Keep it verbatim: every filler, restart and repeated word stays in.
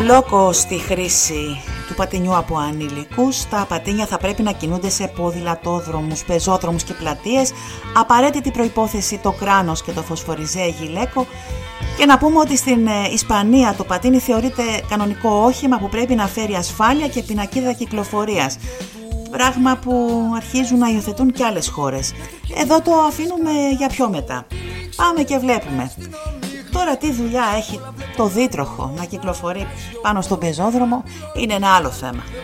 μπλόκο στη χρήση του πατινιού από ανηλικούς. Τα πατίνια θα πρέπει να κινούνται σε ποδηλατόδρομους, πεζόδρομους και πλατείες. Απαραίτητη προϋπόθεση το κράνος και το φωσφοριζέ γυλαίκο. Και να πούμε ότι στην Ισπανία το πατίνι θεωρείται κανονικό όχημα που πρέπει να φέρει ασφάλεια και πινακίδα κυκλοφορίας. Πράγμα που αρχίζουν να υιοθετούν και άλλες χώρες. Εδώ το αφήνουμε για πιο μετά. Πάμε και βλέπουμε. Τώρα τι δουλειά έχει το δίτροχο να κυκλοφορεί πάνω στον πεζόδρομο είναι ένα άλλο θέμα.